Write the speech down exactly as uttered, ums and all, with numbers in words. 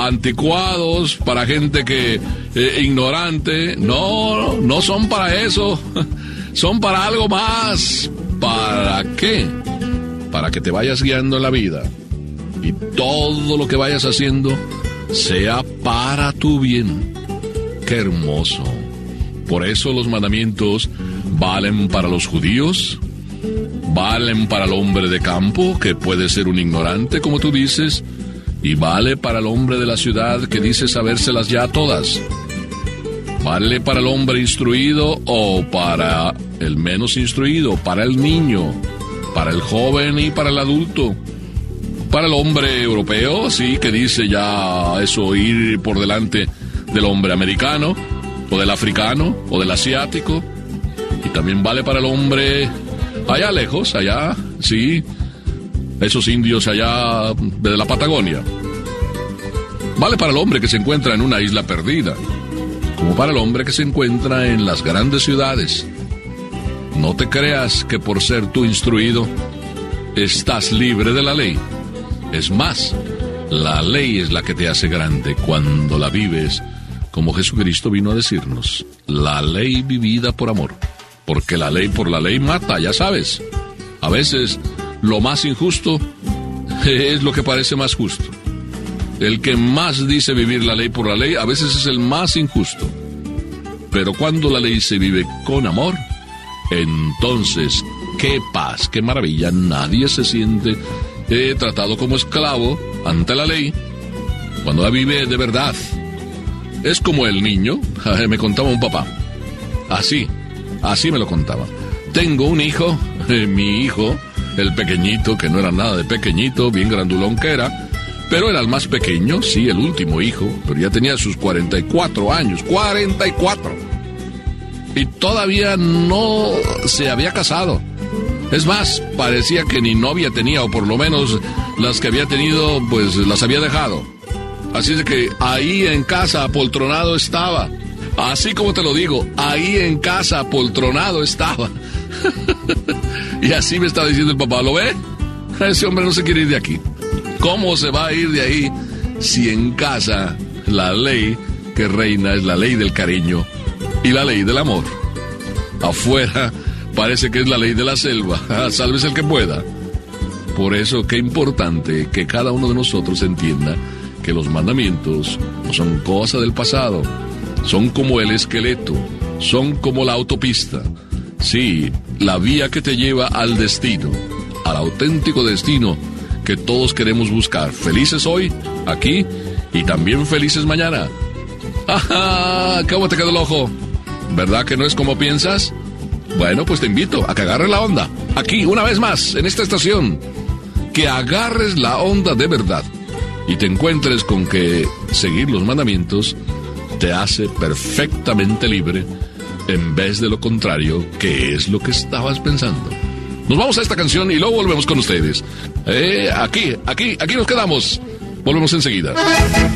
anticuados, para gente que eh, ignorante. No, no son para eso. Son para algo más. ¿Para qué? Para que te vayas guiando en la vida y todo lo que vayas haciendo sea para tu bien. ¡Qué hermoso! Por eso los mandamientos valen para los judíos, valen para el hombre de campo, que puede ser un ignorante, como tú dices, y vale para el hombre de la ciudad, que dice sabérselas ya todas. Vale para el hombre instruido o para el menos instruido, para el niño, para el joven y para el adulto. Para el hombre europeo, sí, que dice ya eso, ir por delante del hombre americano, o del africano, o del asiático. Y también vale para el hombre allá lejos, allá, sí, esos indios allá de la Patagonia. Vale para el hombre que se encuentra en una isla perdida, como para el hombre que se encuentra en las grandes ciudades. No te creas que por ser tú instruido estás libre de la ley. Es más, la ley es la que te hace grande cuando la vives, como Jesucristo vino a decirnos, la ley vivida por amor. Porque la ley por la ley mata, ya sabes. A veces lo más injusto es lo que parece más justo. El que más dice vivir la ley por la ley, a veces es el más injusto. Pero cuando la ley se vive con amor, entonces, qué paz, qué maravilla. Nadie se siente eh, tratado como esclavo ante la ley cuando la vive de verdad. Es como el niño, me contaba un papá. Así, así me lo contaba. Tengo un hijo, eh, mi hijo, el pequeñito, que no era nada de pequeñito, bien grandulón que era, pero era el más pequeño, sí, el último hijo, pero ya tenía sus cuarenta y cuatro años, cuarenta y cuatro. Y todavía no se había casado. Es más, parecía que ni novia tenía, o por lo menos las que había tenido, pues las había dejado. Así de que ahí en casa apoltronado estaba. Así como te lo digo, ahí en casa apoltronado estaba. Y así me estaba diciendo el papá, ¿lo ve? Ese hombre no se quiere ir de aquí. ¿Cómo se va a ir de ahí si en casa la ley que reina es la ley del cariño y la ley del amor? Afuera parece que es la ley de la selva. Sálvese el que pueda. Por eso, qué importante que cada uno de nosotros entienda que los mandamientos no son cosa del pasado. Son como el esqueleto, son como la autopista. Sí, la vía que te lleva al destino, al auténtico destino que todos queremos buscar. Felices hoy, aquí, y también felices mañana. ¡Ajá! ¿Cómo te quedó el ojo? ¿Verdad que no es como piensas? Bueno, pues te invito a que agarres la onda. Aquí, una vez más, en esta estación. Que agarres la onda de verdad. Y te encuentres con que seguir los mandamientos te hace perfectamente libre, en vez de lo contrario, que es lo que estabas pensando. Nos vamos a esta canción y luego volvemos con ustedes. Eh, aquí, aquí, aquí nos quedamos. Volvemos enseguida.